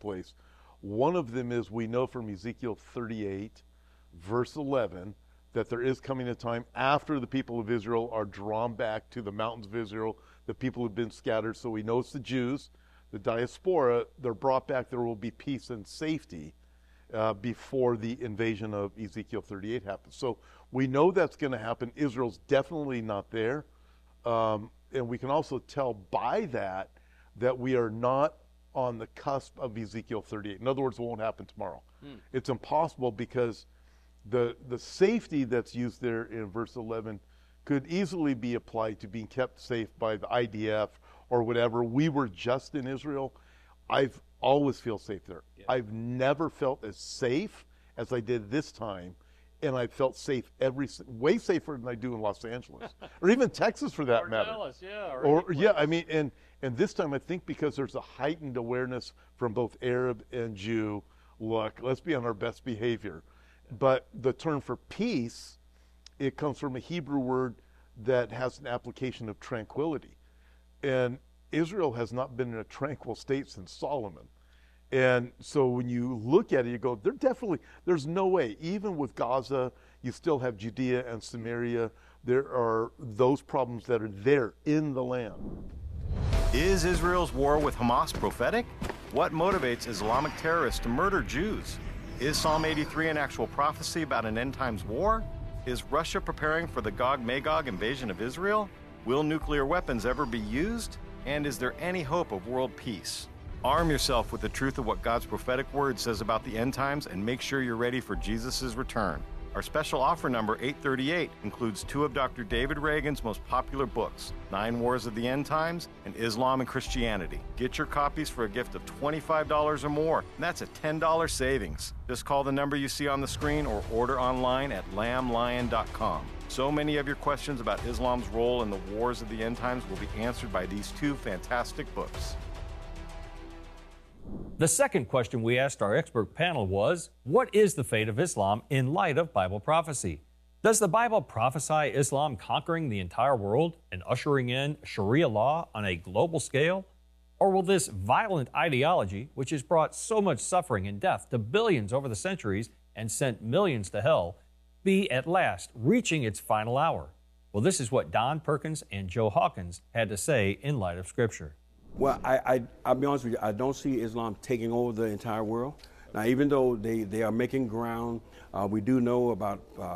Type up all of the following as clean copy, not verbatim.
place. One of them is, we know from Ezekiel 38, verse 11, that there is coming a time after the people of Israel are drawn back to the mountains of Israel, the people who've been scattered. So we know it's the Jews, the diaspora, they're brought back. There will be peace and safety before the invasion of Ezekiel 38 happens. So we know that's going to happen. Israel's definitely not there. And we can also tell by that we are not on the cusp of Ezekiel 38. In other words, it won't happen tomorrow. It's impossible, because the safety that's used there in verse 11 could easily be applied to being kept safe by the IDF or whatever. We were just in Israel. I've always feel safe there. Yeah. I've never felt as safe as I did this time, and I felt safe way safer than I do in Los Angeles or even Texas, for that matter. Dallas, yeah. Or yeah, I mean, and this time I think because there's a heightened awareness from both Arab and Jew. Look, let's be on our best behavior. But the term for peace, it comes from a Hebrew word that has an application of tranquility. And Israel has not been in a tranquil state since Solomon. And so when you look at it, you go, there's no way. Even with Gaza, you still have Judea and Samaria. There are those problems that are there in the land. Is Israel's war with Hamas prophetic? What motivates Islamic terrorists to murder Jews? Is Psalm 83 an actual prophecy about an end-times war? Is Russia preparing for the Gog-Magog invasion of Israel? Will nuclear weapons ever be used? And is there any hope of world peace? Arm yourself with the truth of what God's prophetic word says about the end times, and make sure you're ready for Jesus' return. Our special offer number 838 includes 2 of Dr. David Reagan's most popular books, 9 Wars of the End Times and Islam and Christianity. Get your copies for a gift of $25 or more, and that's a $10 savings. Just call the number you see on the screen or order online at lamblion.com. So many of your questions about Islam's role in the wars of the end times will be answered by these 2 fantastic books. The second question we asked our expert panel was, what is the fate of Islam in light of Bible prophecy? Does the Bible prophesy Islam conquering the entire world and ushering in Sharia law on a global scale? Or will this violent ideology, which has brought so much suffering and death to billions over the centuries and sent millions to hell, be at last reaching its final hour? Well, this is what Don Perkins and Joe Hawkins had to say in light of Scripture. Well, I'll be honest with you, I don't see Islam taking over the entire world. Now, even though they are making ground, we do know about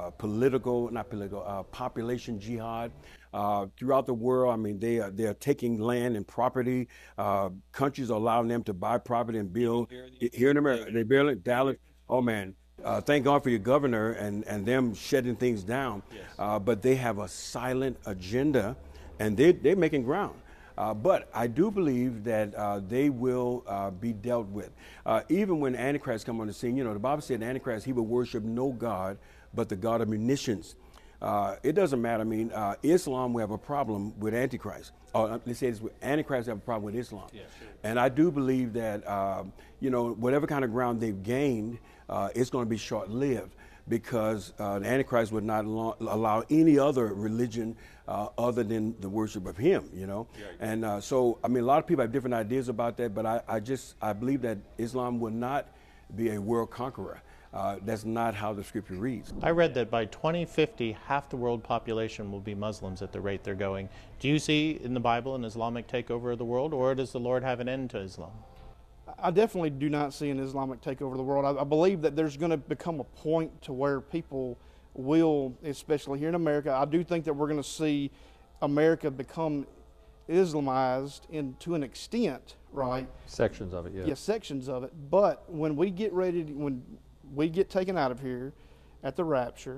population jihad throughout the world. I mean, they are taking land and property. Countries are allowing them to buy property and build. Here in America, they build Dallas. Oh, man. Thank God for your governor and them shutting things down. Yes. But they have a silent agenda, and they're making ground. But I do believe that they will be dealt with. Even when Antichrist come on the scene, the Bible said Antichrist, he will worship no God but the God of munitions. It doesn't matter. I mean, Islam will have a problem with Antichrist. Let's say this, Antichrist have a problem with Islam. Yeah, sure. And I do believe that, whatever kind of ground they've gained, it's going to be short-lived, because the Antichrist would not allow any other religion other than the worship of him, Yeah. And so, I mean, a lot of people have different ideas about that, but I believe that Islam will not be a world conqueror. That's not how the Scripture reads. I read that by 2050, half the world population will be Muslims at the rate they're going. Do you see in the Bible an Islamic takeover of the world, or does the Lord have an end to Islam? I definitely do not see an Islamic takeover of the world. I believe that there's going to become a point to where people will, especially here in America, I do think that we're going to see America become Islamized to an extent, right? Sections of it, yeah. Yeah, sections of it. But when we get when we get taken out of here at the rapture,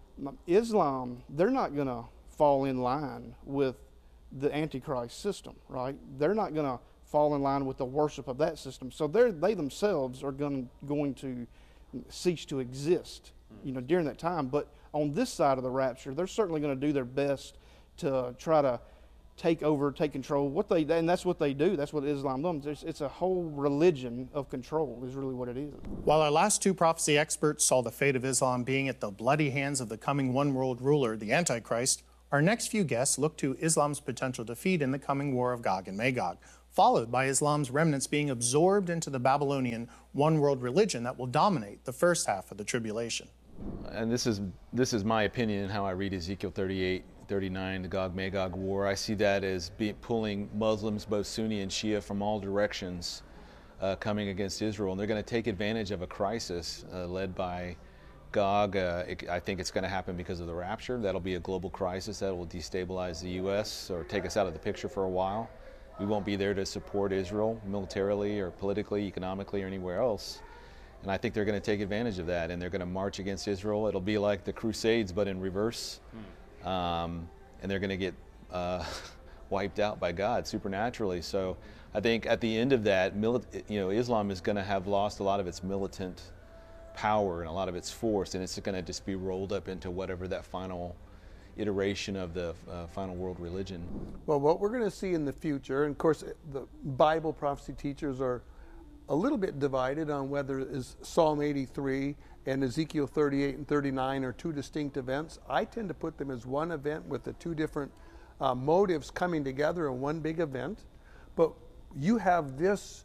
Islam, they're not going to fall in line with the Antichrist system, right? They're not going to fall in line with the worship of that system. So they themselves are going to cease to exist, during that time. But on this side of the rapture, they're certainly going to do their best to try to take control. And that's what they do. That's what Islam does. It's a whole religion of control is really what it is. While our last 2 prophecy experts saw the fate of Islam being at the bloody hands of the coming one world ruler, the Antichrist, our next few guests look to Islam's potential defeat in the coming war of Gog and Magog. followed by Islam's remnants being absorbed into the Babylonian one-world religion that will dominate the first half of the tribulation. And this is my opinion and how I read Ezekiel 38, 39, the Gog-Magog war. I see that as pulling Muslims, both Sunni and Shia, from all directions coming against Israel. And they're going to take advantage of a crisis led by Gog. I think it's going to happen because of the rapture. That'll be a global crisis that will destabilize the U.S. or take us out of the picture for a while. We won't be there to support Israel militarily or politically, economically, or anywhere else. And I think they're going to take advantage of that, and they're going to march against Israel. It'll be like the Crusades, but in reverse. And they're going to get wiped out by God supernaturally. So I think at the end of that, Islam is going to have lost a lot of its militant power and a lot of its force, and it's going to just be rolled up into whatever that final iteration of the final world religion. Well, what we're going to see in the future, and of course the Bible prophecy teachers are a little bit divided on whether is Psalm 83 and Ezekiel 38 and 39 are two distinct events. I tend to put them as one event with the two different motives coming together in one big event. But you have this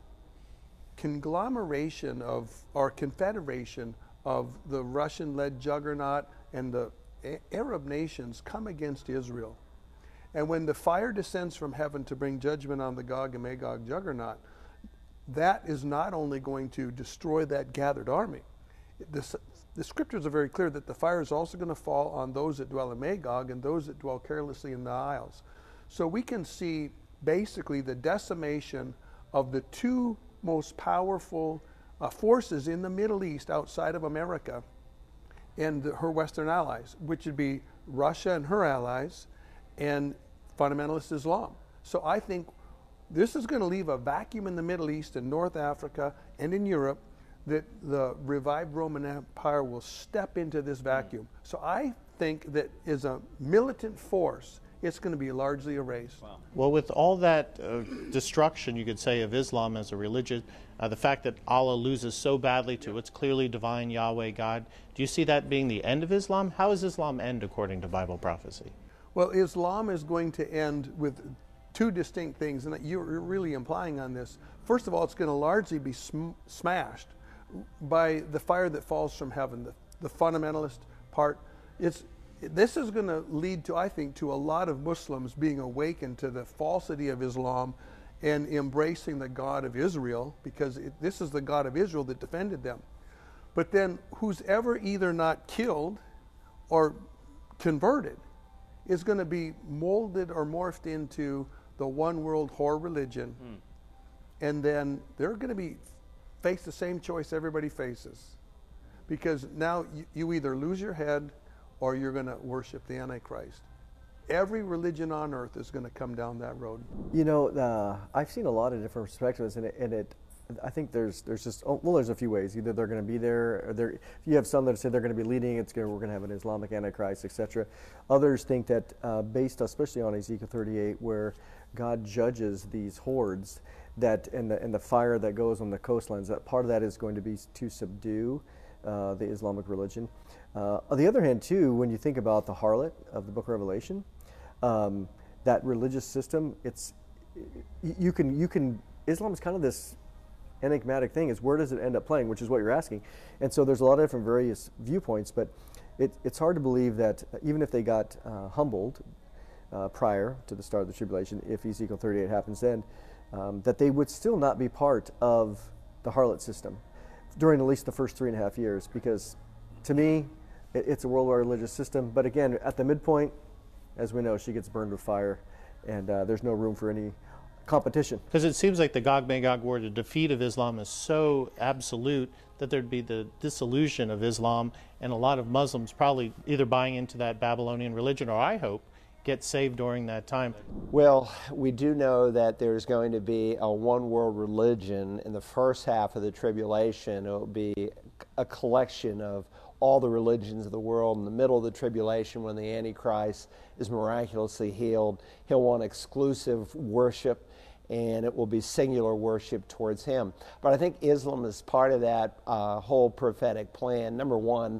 conglomeration of, or confederation of the Russian-led juggernaut and the Arab nations come against Israel. And when the fire descends from heaven to bring judgment on the Gog and Magog juggernaut, that is not only going to destroy that gathered army. The scriptures are very clear that the fire is also going to fall on those that dwell in Magog and those that dwell carelessly in the isles. So we can see basically the decimation of the two most powerful forces in the Middle East outside of America and her Western allies, which would be Russia and her allies and fundamentalist Islam. So I think this is going to leave a vacuum in the Middle East and North Africa and in Europe that the revived Roman Empire will step into this vacuum. So I think that as a militant force, it's going to be largely erased. Wow. Well, with all that destruction, you could say, of Islam as a religion, the fact that Allah loses so badly to its clearly divine Yahweh God, do you see that being the end of Islam? How does Islam end according to Bible prophecy? Well, Islam is going to end with two distinct things, and you're really implying on this. First of all, it's going to largely be smashed by the fire that falls from heaven, the fundamentalist part. This is going to lead to, I think, to a lot of Muslims being awakened to the falsity of Islam and embracing the God of Israel, because this is the God of Israel that defended them. But then who's ever either not killed or converted is going to be molded or morphed into the one world whore religion. And then they're going to face the same choice everybody faces. Because now you either lose your head or you're going to worship the Antichrist. Every religion on earth is going to come down that road. You know, I've seen a lot of different perspectives, and I think there's a few ways. Either they're going to be there, or you have some that say they're going to be leading. We're going to have an Islamic Antichrist, etc. Others think that based especially on Ezekiel 38, where God judges these hordes, that and the fire that goes on the coastlines, that part of that is going to be to subdue the Islamic religion. On the other hand, too, when you think about the harlot of the Book of Revelation, that religious system, Islam is kind of this enigmatic thing. Is where does it end up playing, which is what you're asking. And so there's a lot of different various viewpoints, but it's hard to believe that even if they got humbled prior to the start of the tribulation, if Ezekiel 38 happens then, that they would still not be part of the harlot system during at least the first 3.5 years, because to me, it's a worldwide religious system. But again, at the midpoint, as we know, she gets burned with fire, and there's no room for any competition. Because it seems like the Gog-Magog war, the defeat of Islam is so absolute that there'd be the dissolution of Islam, and a lot of Muslims probably either buying into that Babylonian religion, or I hope, get saved during that time. Well, we do know that there's going to be a one world religion in the first half of the tribulation. It will be a collection of all the religions of the world. In the middle of the tribulation, when the Antichrist is miraculously healed, he'll want exclusive worship, and it will be singular worship towards him. But I think Islam is part of that whole prophetic plan. Number one,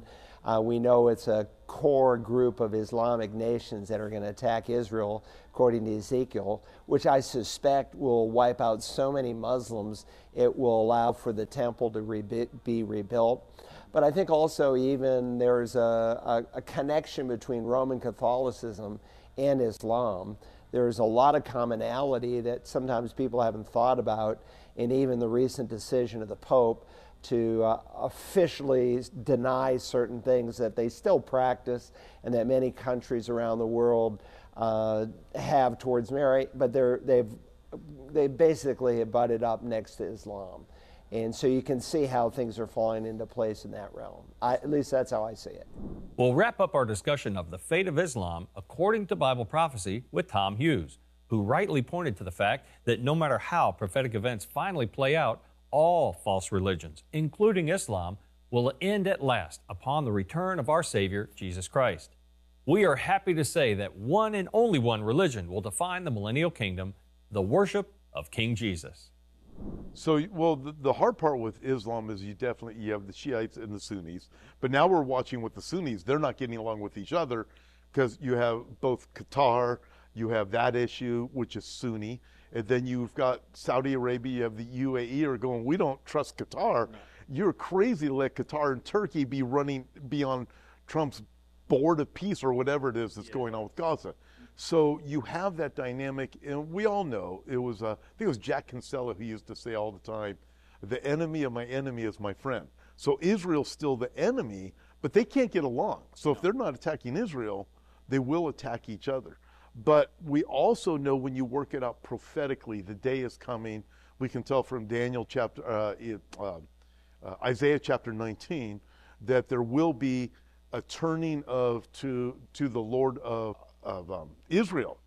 We know it's a core group of Islamic nations that are going to attack Israel, according to Ezekiel, which I suspect will wipe out so many Muslims it will allow for the temple to be rebuilt. But I think also even there's a connection between Roman Catholicism and Islam. There's a lot of commonality that sometimes people haven't thought about, and even the recent decision of the Pope to officially deny certain things that they still practice and that many countries around the world have towards Mary, but they basically have butted up next to Islam. And so you can see how things are falling into place in that realm. At least that's how I see it. We'll wrap up our discussion of the fate of Islam according to Bible prophecy with Tom Hughes, who rightly pointed to the fact that no matter how prophetic events finally play out, all false religions, including Islam, will end at last upon the return of our Savior, Jesus Christ. We are happy to say that one and only one religion will define the millennial kingdom, the worship of King Jesus. So, well, the hard part with Islam is you have the Shiites and the Sunnis, but now we're watching with the Sunnis. They're not getting along with each other because you have both Qatar, you have that issue, which is Sunni, and then you've got Saudi Arabia, you have the UAE are going, we don't trust Qatar. No. You're crazy to let Qatar and Turkey be on Trump's board of peace or whatever it is that's going on with Gaza. So you have that dynamic, and we all know it was, I think it was Jack Kinsella who used to say all the time, the enemy of my enemy is my friend. So Israel's still the enemy, but they can't get along. So if they're not attacking Israel, they will attack each other. But we also know when you work it out prophetically, the day is coming. We can tell from Isaiah chapter 19 that there will be a turning to the Lord of Israel.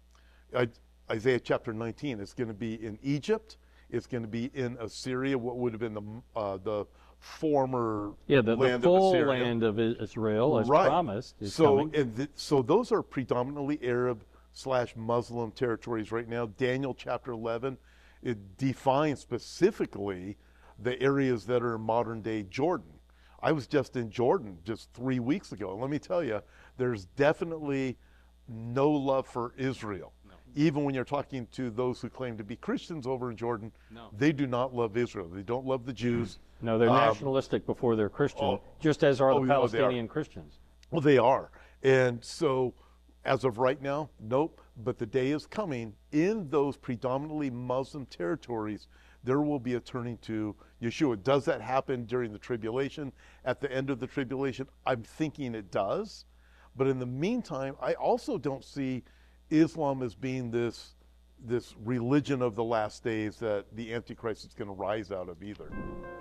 Isaiah chapter 19 is going to be in Egypt. It's going to be in Assyria, what would have been the former the full land of Israel, as promised, is coming. So those are predominantly Arab/Muslim territories right now. Daniel chapter 11, it defines specifically the areas that are in modern-day Jordan. I was just in Jordan just 3 weeks ago, and let me tell you, there's definitely no love for Israel. No. Even when you're talking to those who claim to be Christians over in Jordan, they do not love Israel. They don't love the Jews. No, they're nationalistic before they're Christian, just as are the Palestinian Christians. Well, they are. And so, as of right now, nope. But the day is coming in those predominantly Muslim territories, there will be a turning to Yeshua. Does that happen during the tribulation? At the end of the tribulation? I'm thinking it does. But in the meantime, I also don't see Islam as being this religion of the last days that the Antichrist is going to rise out of either.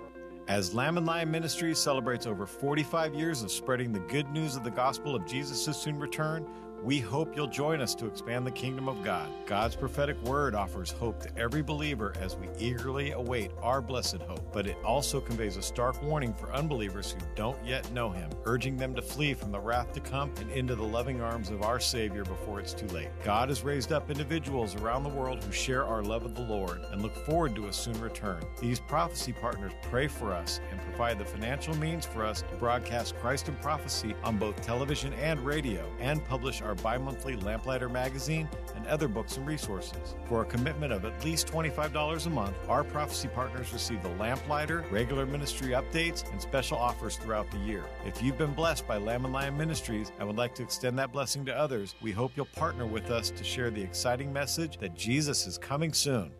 As Lamb and Lion Ministries celebrates over 45 years of spreading the good news of the gospel of Jesus' soon return, we hope you'll join us to expand the kingdom of God. God's prophetic word offers hope to every believer as we eagerly await our blessed hope. But it also conveys a stark warning for unbelievers who don't yet know Him, urging them to flee from the wrath to come and into the loving arms of our Savior before it's too late. God has raised up individuals around the world who share our love of the Lord and look forward to a soon return. These prophecy partners pray for us and provide the financial means for us to broadcast Christ in Prophecy on both television and radio, and publish our bi-monthly Lamplighter magazine and other books and resources. For a commitment of at least $25 a month, our prophecy partners receive the Lamplighter, regular ministry updates, and special offers throughout the year. If you've been blessed by Lamb and Lion Ministries and would like to extend that blessing to others, we hope you'll partner with us to share the exciting message that Jesus is coming soon.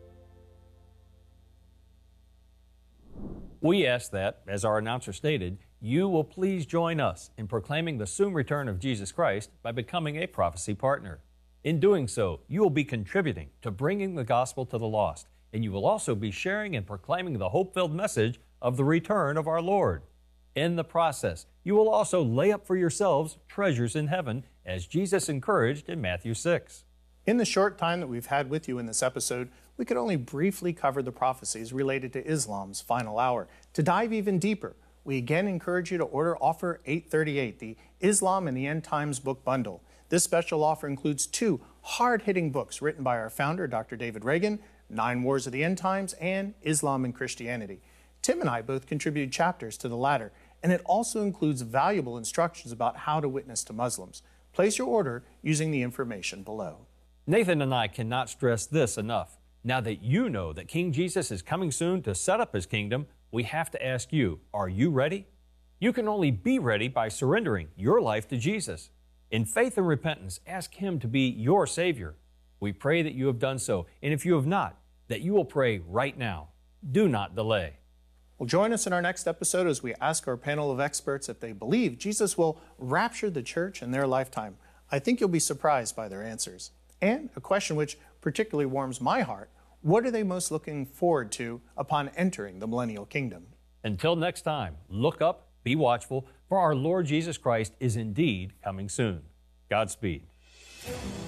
We ask that, as our announcer stated, you will please join us in proclaiming the soon return of Jesus Christ by becoming a prophecy partner. In doing so, you will be contributing to bringing the gospel to the lost, and you will also be sharing and proclaiming the hope-filled message of the return of our Lord. In the process, you will also lay up for yourselves treasures in heaven, as Jesus encouraged in Matthew 6. In the short time that we've had with you in this episode, we could only briefly cover the prophecies related to Islam's final hour. To dive even deeper, we again encourage you to order Offer 838, the Islam and the End Times book bundle. This special offer includes 2 hard-hitting books written by our founder, Dr. David Reagan, 9 Wars of the End Times, and Islam and Christianity. Tim and I both contributed chapters to the latter, and it also includes valuable instructions about how to witness to Muslims. Place your order using the information below. Nathan and I cannot stress this enough. Now that you know that King Jesus is coming soon to set up his kingdom, we have to ask you, are you ready? You can only be ready by surrendering your life to Jesus. In faith and repentance, ask him to be your Savior. We pray that you have done so, and if you have not, that you will pray right now. Do not delay. Well, join us in our next episode as we ask our panel of experts if they believe Jesus will rapture the church in their lifetime. I think you'll be surprised by their answers. And a question which particularly warms my heart, what are they most looking forward to upon entering the millennial kingdom? Until next time, look up, be watchful, for our Lord Jesus Christ is indeed coming soon. Godspeed.